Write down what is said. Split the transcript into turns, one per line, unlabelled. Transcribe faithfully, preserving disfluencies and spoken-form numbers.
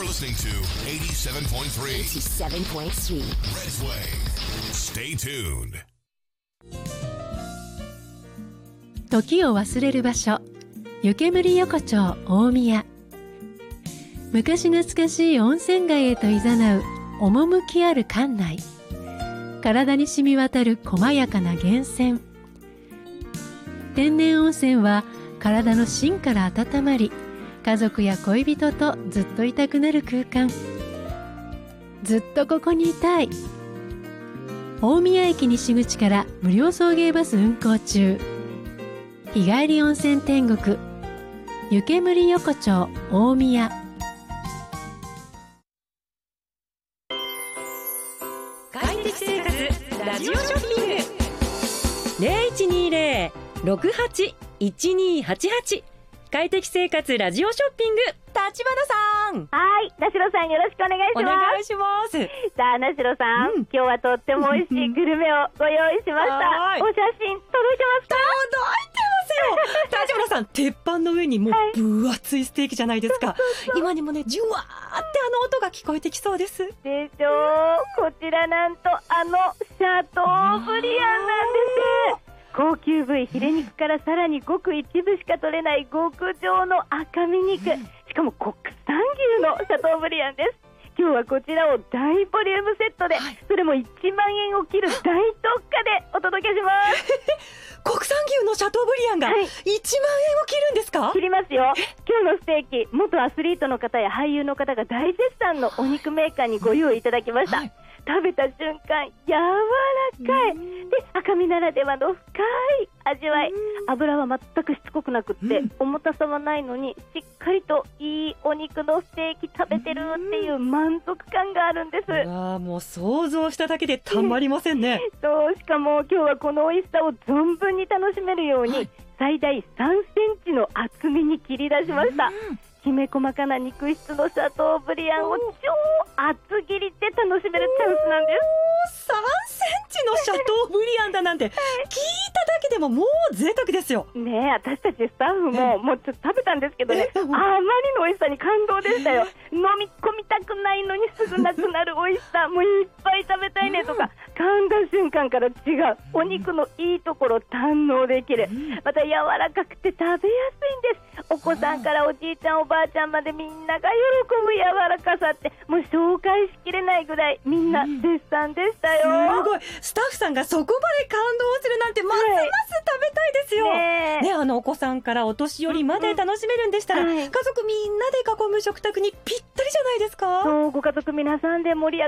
listening to eighty-seven point three
eighty-seven point three
Red's Way. Stay tuned.
時を忘れる場所、湯煙横丁大宮。昔懐かしい温泉街へと誘う趣ある館内。体に染み渡る細やかな源泉。天然温泉は体の芯から温まり、家族や恋人とずっといたくなる空間。ずっとここにいたい。大宮駅西口から無料送迎バス運行中。日帰り温泉天国湯煙横丁大宮。
快適生活ラジオショッピング ゼロいちにゼロ ろくはち いちにはちはち 快適生活ラジオショッピング、立花さん。
はい、なしろさんよろしくお願いします。
お願いします。
さあ、なしろさん、うん、今日はとっても美味しいグルメをご用意しました。お写真届いてますか？
届いてますよ。立花さん、鉄板の上にもう分厚いステーキじゃないですか。はい、今にもね、ジュワーってあの音が聞こえてきそうです。
でしょう。こちらなんとあのシャトーブリアンなんです。高級部位ヒレ肉からさらにごく一部しか取れない極上の赤身肉、しかも国産牛のシャトーブリアンです。今日はこちらを大ボリュームセットで、はい、それもいちまんえんを切る大特価でお届けします
国産牛のシャトーブリアンがいちまんえんを切るんですか？
切りますよ。今日のステーキ、元アスリートの方や俳優の方が大絶賛のお肉メーカーにご用意いただきました。はい、食べた瞬間柔らかいで、赤身ならではの深い味わい。油は全くしつこくなくって、うん、重たさはないのにしっかりといいお肉のステーキ食べてるっていう満足感があるんです。
うわ、もう想像しただけでたまりませんね
そう、しかも今日はこの美味しさを存分に楽しめるように、はい、最大さんセンチの厚みに切り出しました。うん、きめ細かな肉質のシャトーブリアンを超厚切りで楽しめるチャンスなんです。
さんセンチのシャトーブリアンだなんて聞いただけでももう贅沢ですよ
ね。え、私たちスタッフももうちょっと食べたんですけどね、あまりの美味しさに感動でしたよ。飲み込みたくないのにすぐなくなる美味しさ、もういっぱい食べたいねとか、噛んだ瞬間から違うお肉のいいところを堪能できる。また柔らかくて食べやすいんです。お子さんからおじいちゃんおばあちゃんまでみんなが喜ぶ柔らかさって、もう紹介しきれないぐらいみんな絶賛でしたよ。
すごい、スタッフさんがそこまで感動するなんてますます食べたいですよ、はい、ね, ねあのお子さんからお年寄りまで楽しめるんでしたら、うんうん、家族みんなで囲む食卓にぴったりじゃないですか。
そう、ご家族皆さんで盛り上